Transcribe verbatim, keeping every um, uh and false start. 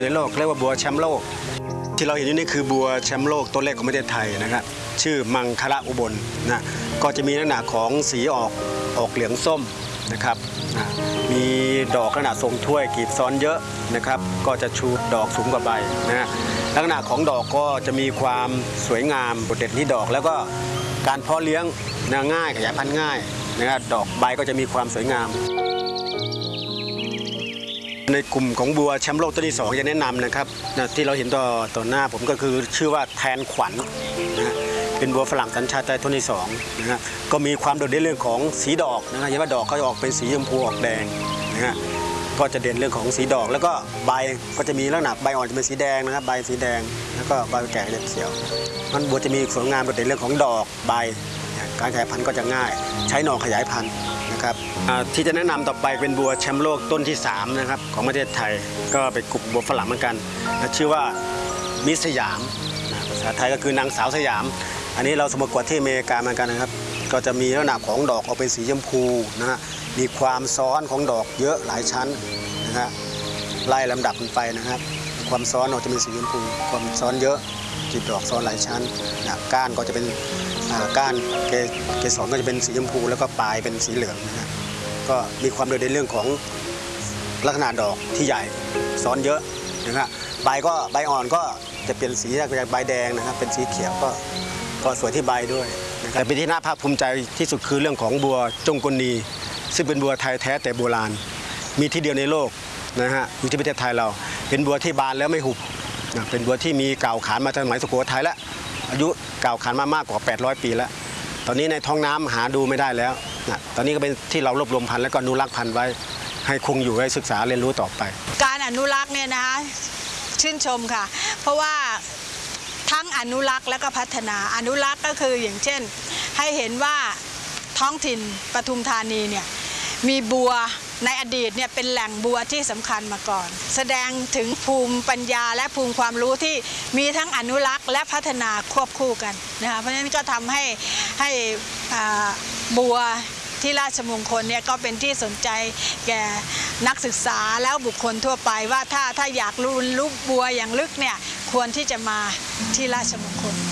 ในโลกเรียกว่าบัวแชมป์โลกที่เราเห็นอยู่นี่คือบัวแชมป์โลกต้นแรกของประเทศไทยนะครับชื่อมังคละอุบลนะก็จะมีลักษณะของสีออกออกเหลืองส้มนะครับมีดอกลักษณะทรงถ้วยกีบซ้อนเยอะนะครับก็จะชูดอกสูงกว่าใบนะลักษณะของดอกก็จะมีความสวยงามโดดเด่นที่ดอกแล้วก็การเพาะเลี้ยงง่ายขยายพันธุ์ง่ายนะครับดอกใบก็จะมีความสวยงามในกลุ่มของบัวแชมป์โลกต้นที่สองจะแนะนำนะครับที่เราเห็นต่อต่อหน้าผมก็คือชื่อว่าแทนขวัญนะเป็นบัวฝรั่งสัญชาติไทยต้นที่สองนะฮะก็มีความโดดเด่นเรื่องของสีดอกนะฮะเห็นว่าดอกเขาจะออกเป็นสีชมพูออกแดงนะฮะก็จะเด่นเรื่องของสีดอกแล้วก็ใบก็จะมีลักษณะใบอ่อนจะเป็นสีแดงนะครับใบสีแดงแล้วก็ใบแก่จะเขียวมันบัวจะมีสวยงามโดดเด่นเรื่องของดอกใบการขยายพันธุ์ก็จะง่ายใช้หน่อขยายพันธุ์นะครับที่จะแนะนำต่อไปเป็นบัวแชมป์โลกต้นที่สามนะครับของประเทศไทยก็เป็นกลุ่มบัวฝรั่งเหมือนกันชื่อว่ามิสสยามภาษาไทยก็คือนางสาวสยามอันนี้เราสมมติกว่าที่อเมริกาเหมือนกันนะครับก็จะมีลักษณะของดอกออกเป็นสีชมพูนะฮะมีความซ้อนของดอกเยอะหลายชั้นนะฮะไล่ลำดับไปนะครับความซ้อนออกจะเป็นสีชมพูความซ้อนเยอะจีบดอกซ้อนหลายชั้นนะก้านก็จะเป็นก้านเกสรก็จะเป็นสีชมพูแล้วก็ปลายเป็นสีเหลืองนะฮะก็มีความโดดเด่นเรื่องของลักษณะดอกที่ใหญ่ซ้อนเยอะนะครับใบก็ใบอ่อนก็จะเป็นสีจากใบแดงนะครับเป็นสีเขียวก็ก็สวยที่ใบด้วยนะครับแต่เป็นที่น่าภาคภูมิใจที่สุดคือเรื่องของบัวจงกลนีซึ่งเป็นบัวไทยแท้แต่โบราณมีที่เดียวในโลกนะฮะอยู่ที่ประเทศไทยเราเป็นบัวที่บานแล้วไม่หุบนะเป็นบัวที่มีเก่าขานมาตั้งแต่สมัยสุโขทัยแล้วอายุเก่าขานมามากกว่าแปดร้อยปีแล้วตอนนี้ในท้องน้ำหาดูไม่ได้แล้วนะตอนนี้ก็เป็นที่เรารวบรวมพันธุ์แล้วก็อนุรักษ์พันธุ์ไว้ให้คงอยู่ให้ศึกษาเรียนรู้ต่อไปการอนุรักษ์เนี่ยนะชื่นชมค่ะเพราะว่าทั้งอนุรักษ์และก็พัฒนาอนุรักษ์ก็คืออย่างเช่นให้เห็นว่าท้องถิ่นปทุมธานีเนี่ยมีบัวในอดีตเนี่ยเป็นแหล่งบัวที่สำคัญมาก่อนแสดงถึงภูมิปัญญาและภูมิความรู้ที่มีทั้งอนุรักษ์และพัฒนาควบคู่กันนะคะเพราะฉะนั้นก็ทำให้ให้บัวที่ราชมงคลเนี่ยก็เป็นที่สนใจแก่นักศึกษาแล้วบุคคลทั่วไปว่าถ้าถ้าอยากรู้รู้บัวอย่างลึกเนี่ยควรที่จะมาที่ราชมงคล